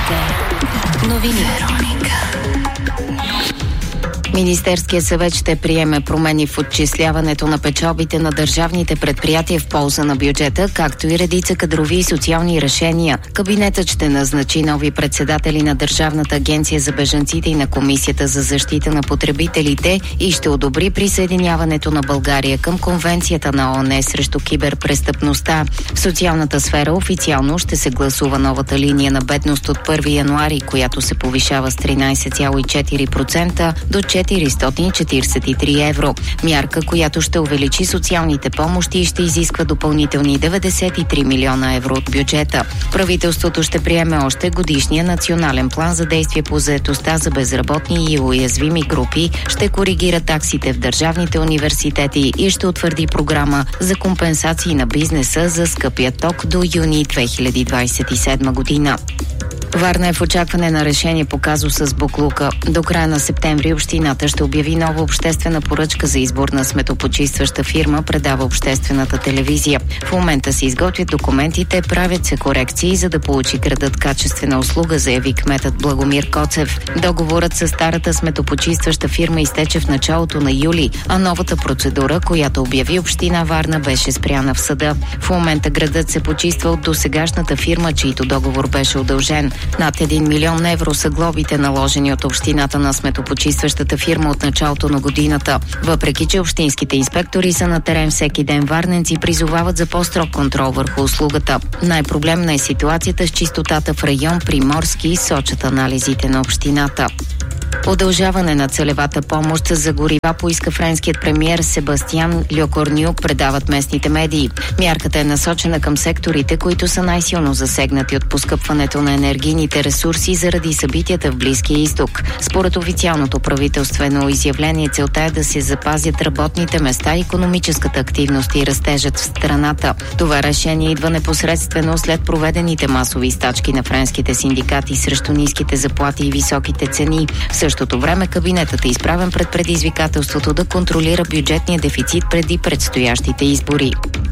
Новини. Министерският съвет ще приеме промени в отчисляването на печалбите на държавните предприятия в полза на бюджета, както и редица кадрови и социални решения. Кабинетът ще назначи нови председатели на Държавната агенция за бежанците и на Комисията за защита на потребителите и ще одобри присъединяването на България към Конвенцията на ООН срещу киберпрестъпността. В социалната сфера официално ще се гласува новата линия на бедност от 1 януари, която се повишава с 13,4% до 443 евро. Мярка, която ще увеличи социалните помощи и ще изисква допълнителни 93 милиона евро от бюджета. Правителството ще приеме още годишния национален план за действие по заетостта за безработни и уязвими групи, ще коригира таксите в държавните университети и ще утвърди програма за компенсации на бизнеса за скъпия ток до юни 2027 година. Варна е в очакване на решение по казуса с боклука. До края на септември общината ще обяви нова обществена поръчка за избор на сметопочистваща фирма, предава обществената телевизия. В момента се изготвят документите, правят се корекции, за да получи градът качествена услуга, заяви кметът Благомир Коцев. Договорът с старата сметопочистваща фирма изтече в началото на юли, а новата процедура, която обяви община Варна, беше спряна в съда. В момента градът се почиства от досегашната фирма, чийто договор беше удължен. Над 1 милион евро са глобите, наложени от общината на сметопочистващата фирма от началото на годината. Въпреки че общинските инспектори са на терен всеки ден, варненци призовават за по-строг контрол върху услугата. Най-проблемна е ситуацията с чистотата в район Приморски, сочат анализите на общината. Удължаване на целевата помощ за горива поиска френският премиер Себастиан Лекорню, предават местните медии. Мярката е насочена към секторите, които са най-силно засегнати от поскъпването на енергийните ресурси заради събитията в Близкия изток. Според официалното правителствено изявление, целта е да се запазят работните места, икономическата активност и растежът в страната. Това решение идва непосредствено след проведените масови стачки на френските синдикати срещу ниските заплати и високите цени. В същото време кабинетът е изправен пред предизвикателството да контролира бюджетния дефицит преди предстоящите избори.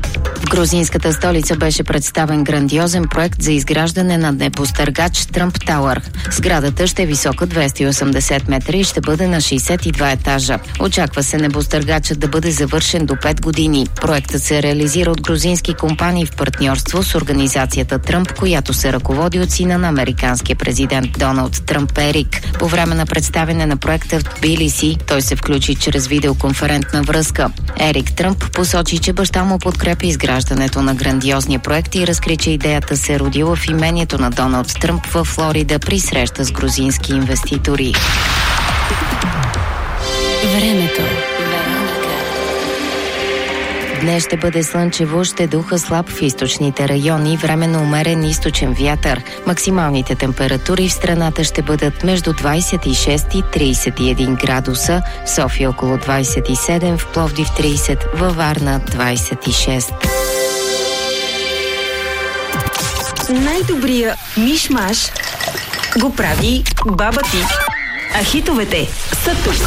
В грузинската столица беше представен грандиозен проект за изграждане на небостъргач Тръмп Тауър. Сградата ще е висока 280 метра и ще бъде на 62 етажа. Очаква се небостъргачът да бъде завършен до 5 години. Проектът се реализира от грузински компании в партньорство с организацията Тръмп, която се ръководи от сина на американския президент Доналд Тръмп Ерик. По време на представяне на проекта в Тбилиси той се включи чрез видеоконферентна връзка. Ерик Тръмп посочи, че баща му подкрепи изграждането на грандиозния проект и разкри, че идеята се е родила в имението на Доналд Тръмп във Флорида при среща с грузински инвеститори. Времето. Днес ще бъде слънчево, ще духа слаб в източните райони, временно умерен източен вятър. Максималните температури в страната ще бъдат между 26 и 31 градуса, в София около 27, в Пловдив 30, във Варна 26. Най-добрия миш-маш го прави баба ти. А хитовете са тук.